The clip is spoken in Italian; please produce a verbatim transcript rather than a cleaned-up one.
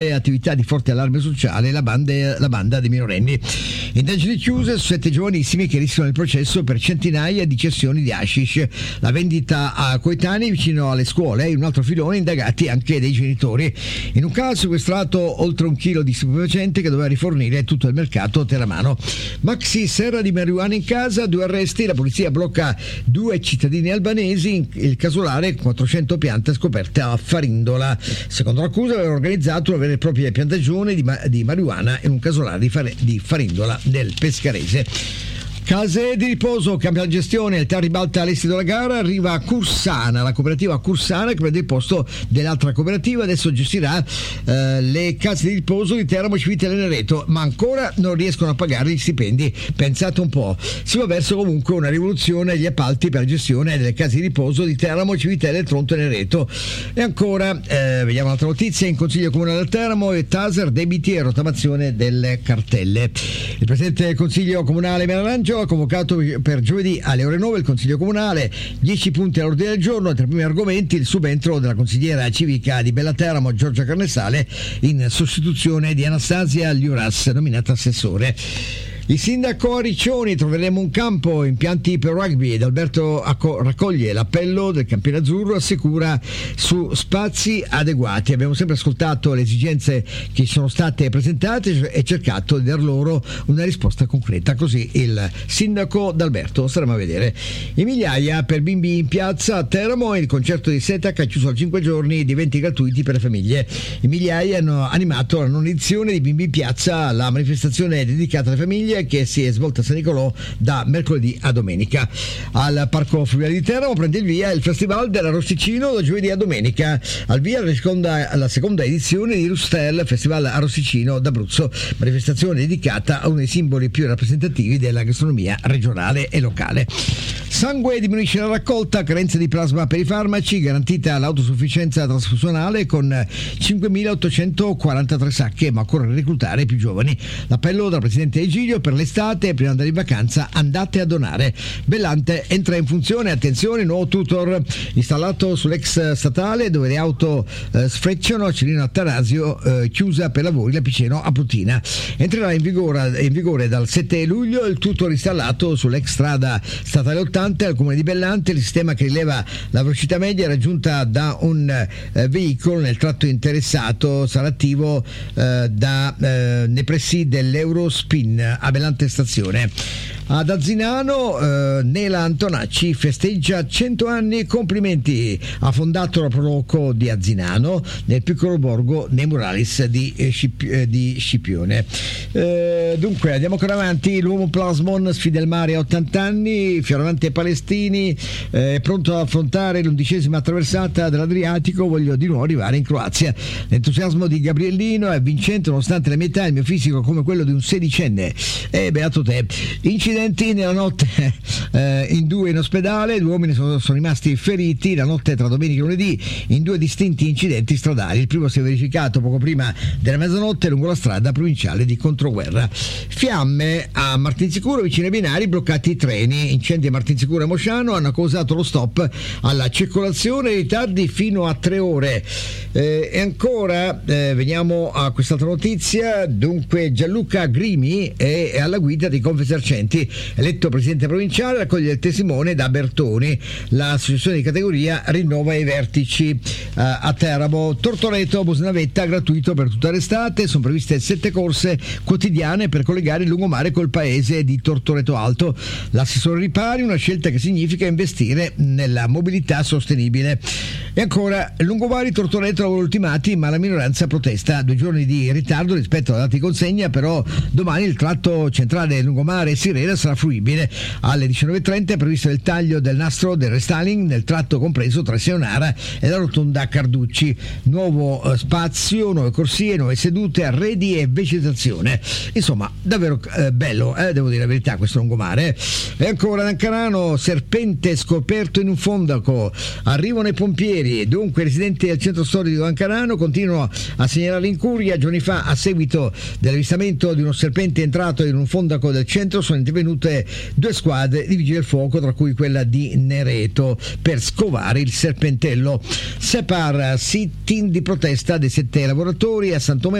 eventuale attività di forte allarme sociale la, bande, la banda dei minorenni. Indagini chiuse su sette giovanissimi che rischiano il processo per centinaia di cessioni di hashish, la vendita a coetanei vicino alle scuole e in un altro filone indagati anche dei genitori. In un caso sequestrato oltre un chilo di stupefacente che doveva rifornire tutto il mercato teramano. Maxi serra di marijuana in casa, due arresti, la polizia blocca due cittadini albanesi, il casolare quattrocento piante scoperte a Farindola. Secondo l'accusa aveva organizzato una vera e propria piantagione di, ma- di marijuana in un casolare di, Fare- di Farindola nel Pescarese. Case di riposo, cambia la gestione, il TAR ribalta all'esito della gara, arriva a Cursana, la cooperativa Cursana che prende il posto dell'altra cooperativa, adesso gestirà eh, le case di riposo di Teramo, Civitella e Nereto, ma ancora non riescono a pagare gli stipendi, pensate un po'. Si va verso comunque una rivoluzione agli appalti per la gestione delle case di riposo di Teramo, Civitella, Tronto e Nereto. E ancora, eh, vediamo un'altra notizia, in Consiglio Comunale del Teramo e Taser, debiti e rottamazione delle cartelle. Il Presidente del Consiglio Comunale Melanangio ha convocato per giovedì alle ore nove il Consiglio Comunale, dieci punti all'ordine del giorno, tra i primi argomenti il subentro della consigliera civica di Bella Teramo Giorgia Carnesale in sostituzione di Anastasia Liuras, nominata assessore. Il sindaco a Riccioni, troveremo un campo, impianti per rugby ed Alberto Acco- raccoglie l'appello del campione azzurro, assicura su spazi adeguati. Abbiamo sempre ascoltato le esigenze che sono state presentate e cercato di dar loro una risposta concreta, così il sindaco D'Alberto. Staremo a vedere. In migliaia per bimbi in piazza a Teramo, il concerto di Setac ha chiuso a cinque giorni di eventi gratuiti per le famiglie. In migliaia hanno animato la non edizione di Bimbi in piazza, la manifestazione dedicata alle famiglie che si è svolta a San Nicolò da mercoledì a domenica. Al Parco Fluviale di Teramo prende il via il Festival dell'Arrosticino da giovedì a domenica. Al via la seconda, la seconda edizione di Rustel, Festival Arrosticino d'Abruzzo, manifestazione dedicata a uno dei simboli più rappresentativi della gastronomia regionale e locale. Sangue diminuisce la raccolta, carenza di plasma per i farmaci, garantita l'autosufficienza trasfusionale con cinquemilaottocentoquarantatré sacche, ma occorre reclutare i più giovani. L'appello dal Presidente Egidio: per l'estate, prima di andare in vacanza, andate a donare. Bellante entra in funzione, attenzione, nuovo tutor installato sull'ex statale dove le auto eh, sfrecciano, Cirino Attanasio, eh, chiusa per lavori la Piceno a Plutina. Entrerà in vigore, in vigore dal sette luglio il tutor installato sull'ex strada statale ottanta al comune di Bellante. Il sistema che rileva la velocità media raggiunta da un eh, veicolo nel tratto interessato sarà attivo eh, da eh, nei pressi dell'Eurospin a Bellante stazione. Ad Azinano eh, Nela Antonacci festeggia cento anni, complimenti, ha fondato la Proloco di Azinano nel piccolo borgo nei Muralis di, eh, Scip- eh, di Scipione. Eh, dunque andiamo ancora avanti. L'uomo Plasmon sfida il mare a ottanta anni, Fioravanti Palestini è eh, pronto ad affrontare l'undicesima traversata dell'Adriatico, voglio di nuovo arrivare in Croazia. L'entusiasmo di Gabriellino è vincente nonostante la mia età, il mio fisico come quello di un sedicenne. E eh, beato te. Incidenti nella notte eh, in due in ospedale, due uomini sono, sono rimasti feriti la notte tra domenica e lunedì in due distinti incidenti stradali. Il primo si è verificato poco prima della mezzanotte lungo la strada provinciale di Controguerra. Fiamme a Martinsicuro, vicino ai binari bloccati i treni. Incendi a Martinsicuro e Mosciano hanno causato lo stop alla circolazione, ritardi fino a tre ore. Eh, e ancora eh, veniamo a quest'altra notizia. Dunque Gianluca Grimi è alla guida dei Confesercenti, eletto presidente provinciale, raccoglie il testimone da Bertoni. L'associazione di categoria rinnova i vertici uh, a Teramo. Tortoreto Bosnavetta gratuito per tutta l'estate, sono previste sette corse quotidiane per collegare il lungomare col paese di Tortoreto Alto. L'assessore Ripari, una scelta che significa investire nella mobilità sostenibile. E ancora lungomari Tortoreto ultimati, ma la minoranza protesta. Due giorni di ritardo rispetto alla data di consegna, però domani il tratto centrale del lungomare Sirena sarà fruibile. Alle diciannove e trenta è previsto il taglio del nastro del restyling nel tratto compreso tra Seonara e la rotonda Carducci. Nuovo eh, spazio, nuove corsie, nuove sedute, arredi e vegetazione. Insomma, davvero eh, bello, eh, devo dire la verità, questo lungomare. E ancora ad Ancarano, serpente scoperto in un fondaco. Arrivano i pompieri, dunque i residenti del centro storico di Ancarano continuano a segnalare l'incuria. Giorni fa, a seguito dell'avvistamento di uno serpente entrato in un fondaco del centro, sono intervenute due squadre di vigili del fuoco, tra cui quella di Nereto, per scovare il serpentello. Separ sit-in di protesta dei sette lavoratori a Santomero